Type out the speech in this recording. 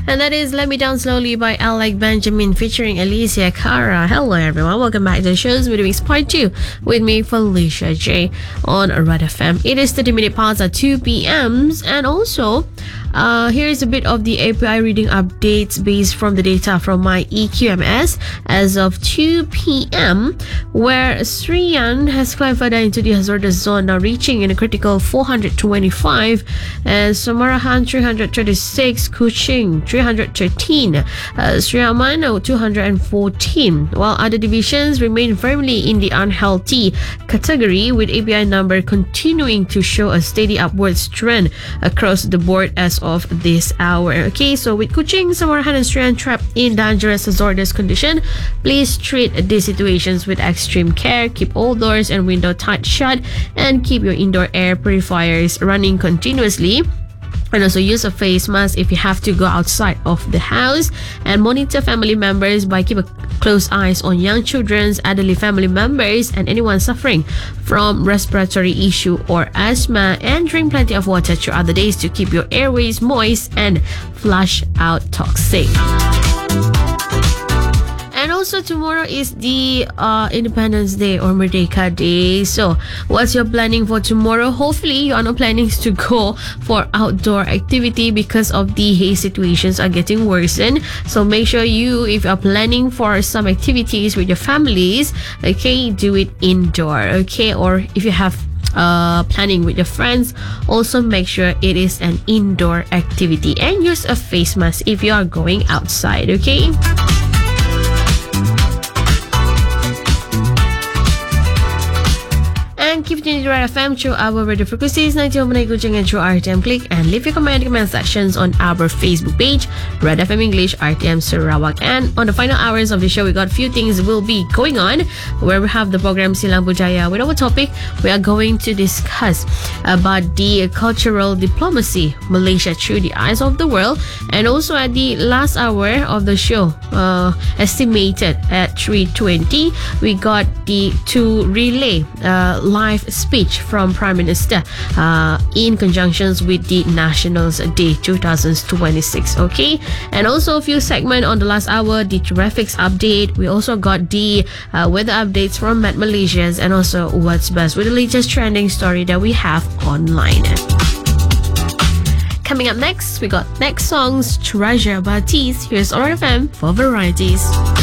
And that is Let Me Down Slowly by Alec Benjamin featuring Alicia Cara. Hello everyone, welcome back to the show's Midweeks Part 2 with me, Felicia J on Red FM. It is 30 minutes past at 2 p.m. and also here's a bit of the API reading updates based from the data from my EQMS as of 2 p.m. where Sriyan has climbed further into the hazardous zone, now reaching in a critical 425, and Samarahan 336, Kuching 313, Sri Aman 214, while other divisions remain firmly in the unhealthy category, with API number continuing to show a steady upward trend across the board as of this hour. Okay, so with Kuching, Samarahan and Sriyan trapped in dangerous hazardous condition, please treat these situations with extreme care. Keep all doors and windows tight shut and keep your indoor air purifiers running continuously. And also use a face mask if you have to go outside of the house, and monitor family members by keep a close eyes on young children's, elderly family members, and anyone suffering from respiratory issue or asthma, and drink plenty of water throughout the days to keep your airways moist and flush out toxic. And also tomorrow is the Independence Day or Merdeka Day. So what's your planning for tomorrow? Hopefully you are not planning to go for outdoor activity because of the haze situations are getting worsened. So make sure you, if you are planning for some activities with your families, okay, do it indoor, okay? Or if you have planning with your friends, also make sure it is an indoor activity, and use a face mask if you are going outside, okay? And keep tuning to Red FM through our radio frequencies 91.9 Kuching and through RTM Click, and leave your comment sections on our Facebook page, Red FM English RTM Sarawak. And on the final hours of the show, we got a few things will be going on, where we have the program Silang Budaya. With our topic, we are going to discuss about the cultural diplomacy, Malaysia through the eyes of the world. And also at the last hour of the show, estimated at 3:20, we got the to relay live speech from Prime Minister in conjunction with the Nationals Day 2026, okay? And also a few segments on the last hour, the traffic update. We also got the weather updates from Met Malaysians, and also what's best with the latest trending story that we have online. Coming up next, we got next songs Treasure by Tees. Here's RFM for varieties.